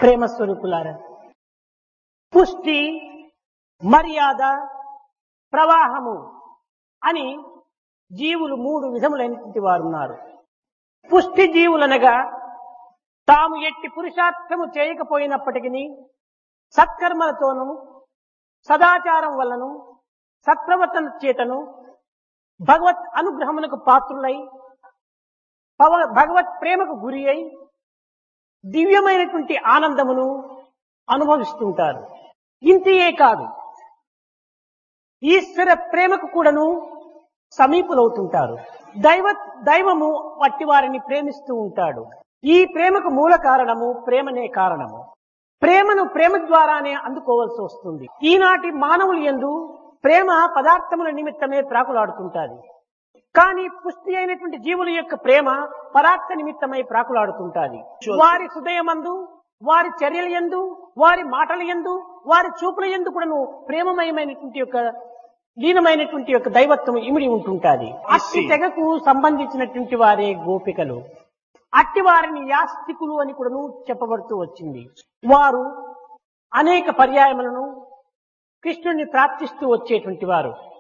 ప్రేమ స్వరూపులారా, పుష్టి, మర్యాద, ప్రవాహము అని జీవులు మూడు విధములైనటువంటి వారు ఉన్నారు. పుష్టి జీవులనగా తాము ఎట్టి పురుషార్థము చేయకపోయినప్పటికీ సత్కర్మలతోనూ సదాచారం వల్లను సత్ప్రవర్తన చేతను భగవత్ అనుగ్రహమునకు పాత్రులై భగవత్ ప్రేమకు గురి అయి దివ్యమైనటువంటి ఆనందమును అనుభవిస్తుంటారు. ఇంతియే కాదు, ఈశ్వర ప్రేమకు కూడాను సమీపులవుతుంటారు. దైవము వట్టి వారిని ప్రేమిస్తూ ఉంటాడు. ఈ ప్రేమకు మూల కారణము ప్రేమనే కారణము. ప్రేమను ప్రేమ ద్వారానే అందుకోవాల్సి వస్తుంది. ఈనాటి మానవులు యందు ప్రేమ పదార్థముల నిమిత్తమే ప్రాకులాడుతుంటాది. కానీ పుష్టి అయినటువంటి జీవుల యొక్క ప్రేమ పరార్థ నిమిత్తమై ప్రాకులాడుతుంటాది. వారి హృదయమందు, వారి చర్యల యందు, వారి మాటల యందు, వారి చూపుల యందు కూడాను ప్రేమమయమైనటువంటి యొక్క లీనమైనటువంటి యొక్క దైవత్వం ఇమిడి ఉంటుంటాది. అట్టి తెగకు సంబంధించినటువంటి వారే గోపికలు. అట్టి వారిని యాస్తికులు అని కూడాను చెప్పబడుతూ వచ్చింది. వారు అనేక పర్యాయములను కృష్ణుని ప్రార్థిస్తూ వచ్చేటువంటి వారు.